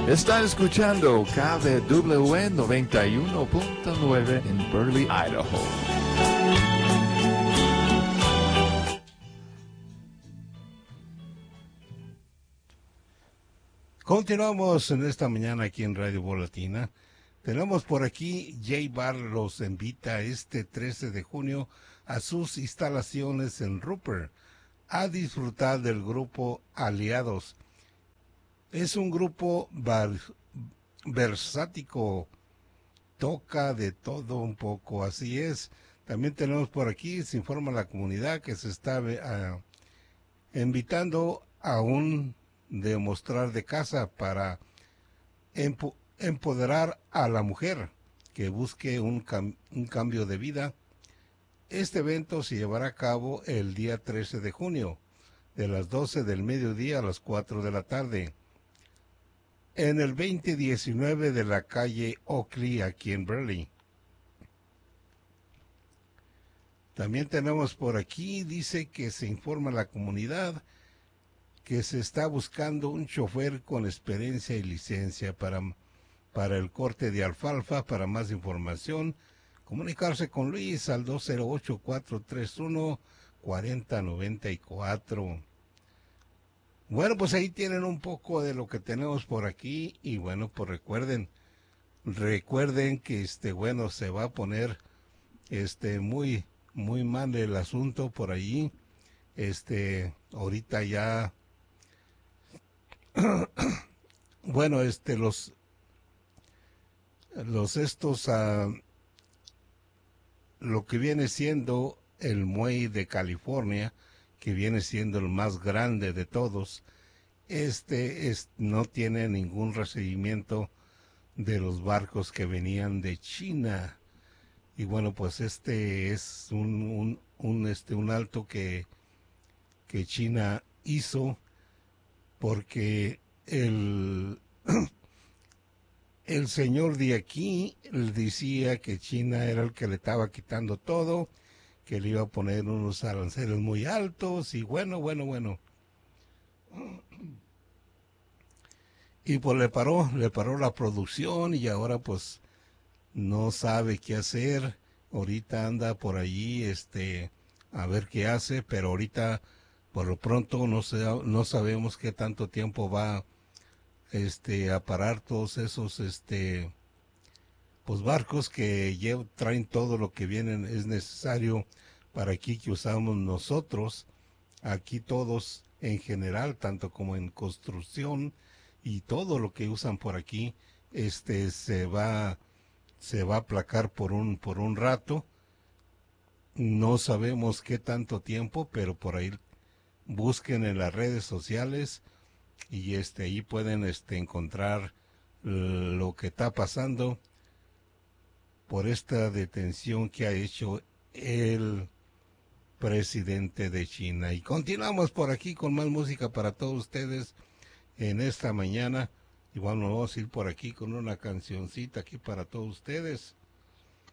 Está escuchando KBWN 91.9 en Burley, Idaho. Continuamos en esta mañana aquí en Radio Voz Latina. Tenemos por aquí, Jay Barr los invita este 13 de junio a sus instalaciones en Rupert a disfrutar del grupo Aliados. Es un grupo versático, toca de todo un poco, así es. También tenemos por aquí, se informa la comunidad que se está invitando a un demostrar de casa para empoderar a la mujer que busque un cambio de vida. Este evento se llevará a cabo el día 13 de junio, de las 12 del mediodía a las 4 de la tarde, en el 2019 de la calle Oakley, aquí en Burley. También tenemos por aquí, dice que se informa a la comunidad que se está buscando un chofer con experiencia y licencia para el corte de alfalfa. Para más información, comunicarse con Luis al 208-431-4094. Bueno, pues ahí tienen un poco de lo que tenemos por aquí. Y bueno, pues recuerden que bueno, se va a poner muy mal el asunto por allí. Ahorita ya bueno, lo que viene siendo el muelle de California, que viene siendo el más grande de todos, no tiene ningún recibimiento de los barcos que venían de China. Y bueno, pues es un alto que China hizo, porque el señor de aquí decía que China era el que le estaba quitando todo, que le iba a poner unos aranceles muy altos, y bueno. Y pues le paró la producción, y ahora pues no sabe qué hacer. Ahorita anda por allí, a ver qué hace, pero ahorita por lo pronto no sabemos qué tanto tiempo va a parar todos esos pues barcos que traen todo lo que vienen, es necesario para aquí que usamos nosotros, aquí todos en general, tanto como en construcción y todo lo que usan por aquí, se va a aplacar por un rato. No sabemos qué tanto tiempo, pero por ahí busquen en las redes sociales y ahí pueden encontrar lo que está pasando por esta detención que ha hecho el presidente de China. Y continuamos por aquí con más música para todos ustedes en esta mañana. Igual nos vamos a ir por aquí con una cancioncita aquí para todos ustedes.